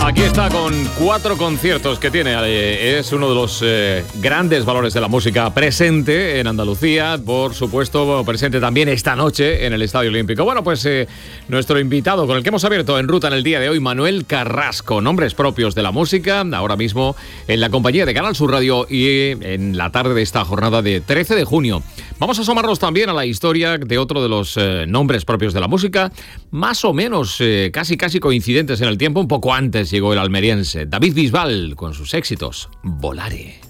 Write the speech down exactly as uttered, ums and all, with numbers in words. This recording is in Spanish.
Aquí está con cuatro conciertos que tiene. Eh, es uno de los eh, grandes valores de la música presente en Andalucía. Por supuesto, presente también esta noche en el Estadio Olímpico. Bueno, pues eh, nuestro invitado con el que hemos abierto En Ruta en el día de hoy, Manuel Carrasco. Nombres propios de la música, ahora mismo en la compañía de Canal Sur Radio y en la tarde de esta jornada de trece de junio. Vamos a asomarnos también a la historia de otro de los eh, nombres propios de la música, más o menos eh, casi casi coincidentes en el tiempo. Un poco antes llegó el almeriense David Bisbal con sus éxitos Volare.